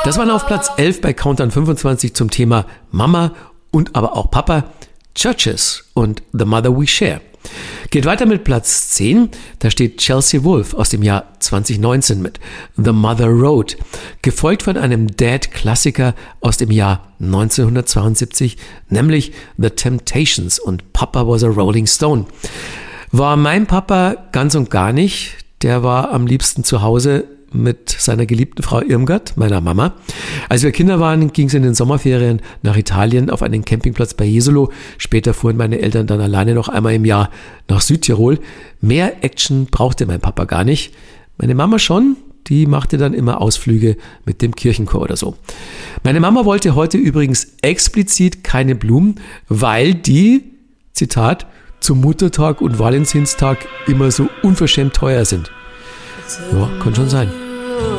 Das waren auf Platz 11 bei Countdown 25 zum Thema Mama und aber auch Papa, Churches und The Mother We Share. Geht weiter mit Platz 10, da steht Chelsea Wolfe aus dem Jahr 2019 mit The Mother Road, gefolgt von einem Dad-Klassiker aus dem Jahr 1972, nämlich The Temptations und Papa Was a Rolling Stone. War mein Papa ganz und gar nicht, der war am liebsten zu Hause mit seiner geliebten Frau Irmgard, meiner Mama. Als wir Kinder waren, ging es in den Sommerferien nach Italien auf einen Campingplatz bei Jesolo. Später fuhren meine Eltern dann alleine noch einmal im Jahr nach Südtirol. Mehr Action brauchte mein Papa gar nicht. Meine Mama schon, die machte dann immer Ausflüge mit dem Kirchenchor oder so. Meine Mama wollte heute übrigens explizit keine Blumen, weil die, Zitat, zum Muttertag und Valentinstag immer so unverschämt teuer sind. Ja, kann schon sein.